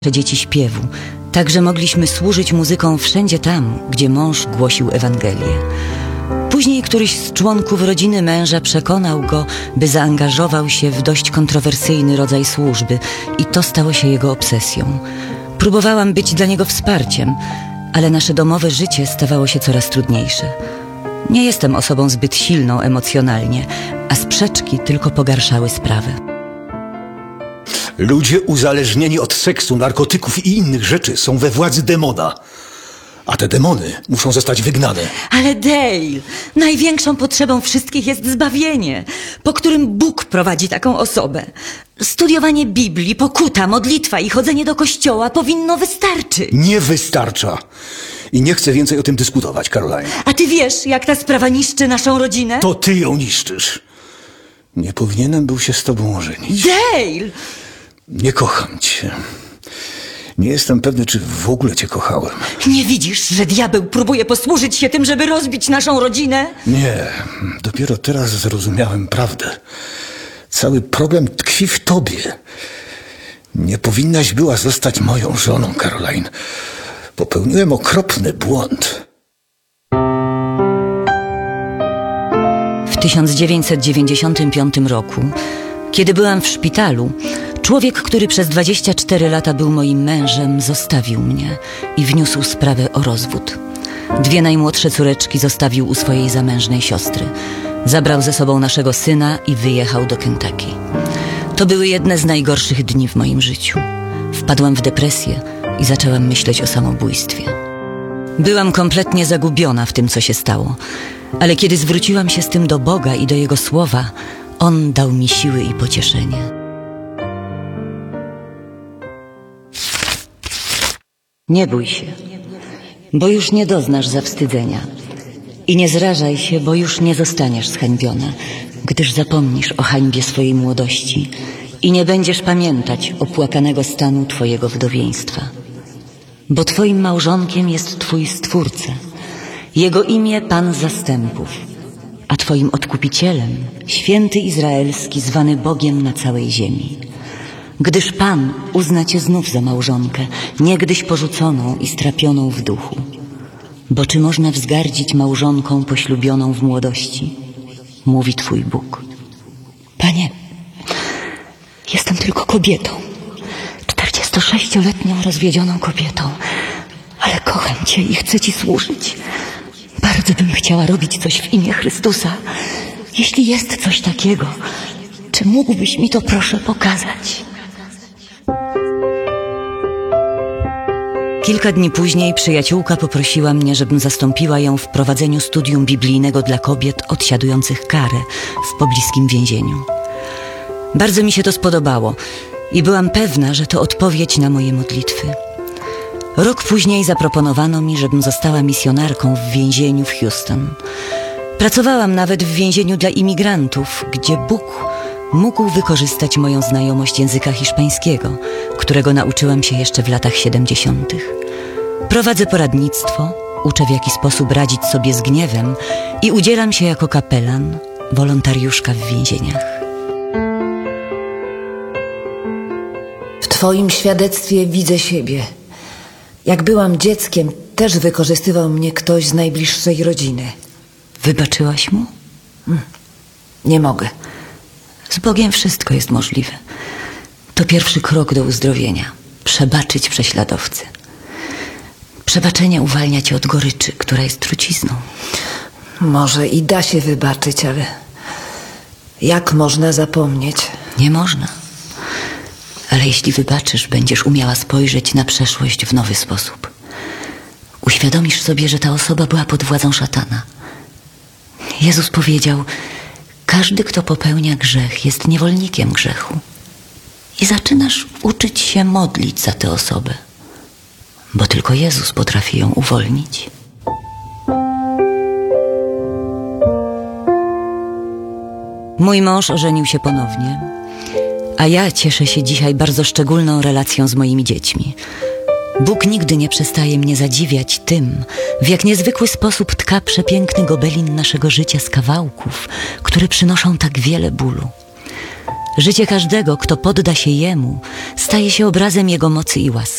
dzieci śpiewu, tak że mogliśmy służyć muzyką wszędzie tam, gdzie mąż głosił Ewangelię. Później któryś z członków rodziny męża przekonał go, by zaangażował się w dość kontrowersyjny rodzaj służby i to stało się jego obsesją. Próbowałam być dla niego wsparciem, ale nasze domowe życie stawało się coraz trudniejsze. Nie jestem osobą zbyt silną emocjonalnie, a sprzeczki tylko pogarszały sprawę. Ludzie uzależnieni od seksu, narkotyków i innych rzeczy są we władzy demona. A te demony muszą zostać wygnane. Ale Dale, największą potrzebą wszystkich jest zbawienie, po którym Bóg prowadzi taką osobę. Studiowanie Biblii, pokuta, modlitwa i chodzenie do kościoła powinno wystarczyć. Nie wystarcza. I nie chcę więcej o tym dyskutować, Caroline. A ty wiesz, jak ta sprawa niszczy naszą rodzinę? To ty ją niszczysz. Nie powinienem był się z tobą ożenić. Dale! Nie kocham cię. Nie jestem pewny, czy w ogóle cię kochałem. Nie widzisz, że diabeł próbuje posłużyć się tym, żeby rozbić naszą rodzinę? Nie, dopiero teraz zrozumiałem prawdę. Cały problem tkwi w tobie. Nie powinnaś była zostać moją żoną, Caroline. Popełniłem okropny błąd. W 1995 roku, kiedy byłam w szpitalu, człowiek, który przez 24 lata był moim mężem, zostawił mnie i wniósł sprawę o rozwód. 2 najmłodsze córeczki zostawił u swojej zamężnej siostry. Zabrał ze sobą naszego syna i wyjechał do Kentucky. To były jedne z najgorszych dni w moim życiu. Wpadłam w depresję i zaczęłam myśleć o samobójstwie. Byłam kompletnie zagubiona w tym, co się stało, ale kiedy zwróciłam się z tym do Boga i do Jego słowa, On dał mi siły i pocieszenie. Nie bój się, bo już nie doznasz zawstydzenia. I nie zrażaj się, bo już nie zostaniesz zhańbiona, gdyż zapomnisz o hańbie swojej młodości i nie będziesz pamiętać opłakanego stanu twojego wdowieństwa. Bo twoim małżonkiem jest twój Stwórca, Jego imię Pan Zastępów, a twoim Odkupicielem Święty Izraelski, zwany Bogiem na całej ziemi. Gdyż Pan uzna cię znów za małżonkę, niegdyś porzuconą i strapioną w duchu. Bo czy można wzgardzić małżonką poślubioną w młodości? Mówi twój Bóg. Panie, jestem tylko kobietą, 46-letnią rozwiedzioną kobietą, ale kocham cię i chcę ci służyć. Bardzo bym chciała robić coś w imię Chrystusa. Jeśli jest coś takiego, czy mógłbyś mi to proszę pokazać? Kilka dni później przyjaciółka poprosiła mnie, żebym zastąpiła ją w prowadzeniu studium biblijnego dla kobiet odsiadujących karę w pobliskim więzieniu. Bardzo mi się to spodobało i byłam pewna, że to odpowiedź na moje modlitwy. Rok później zaproponowano mi, żebym została misjonarką w więzieniu w Houston. Pracowałam nawet w więzieniu dla imigrantów, gdzie Bóg mógł wykorzystać moją znajomość języka hiszpańskiego, którego nauczyłam się jeszcze w latach 70. Prowadzę poradnictwo, uczę w jaki sposób radzić sobie z gniewem i udzielam się jako kapelan, wolontariuszka w więzieniach. W twoim świadectwie widzę siebie. Jak byłam dzieckiem, też wykorzystywał mnie ktoś z najbliższej rodziny. Wybaczyłaś mu? Nie mogę. Z Bogiem wszystko jest możliwe. To pierwszy krok do uzdrowienia. Przebaczyć prześladowcy. Przebaczenie uwalnia cię od goryczy, która jest trucizną. Może i da się wybaczyć, ale jak można zapomnieć? Nie można. Ale jeśli wybaczysz, będziesz umiała spojrzeć na przeszłość w nowy sposób. Uświadomisz sobie, że ta osoba była pod władzą szatana. Jezus powiedział: każdy, kto popełnia grzech, jest niewolnikiem grzechu. I zaczynasz uczyć się modlić za tę osobę, bo tylko Jezus potrafi ją uwolnić. Mój mąż ożenił się ponownie, a ja cieszę się dzisiaj bardzo szczególną relacją z moimi dziećmi. Bóg nigdy nie przestaje mnie zadziwiać tym, w jak niezwykły sposób tka przepiękny gobelin naszego życia z kawałków, które przynoszą tak wiele bólu. Życie każdego, kto podda się Jemu, staje się obrazem Jego mocy i łaski.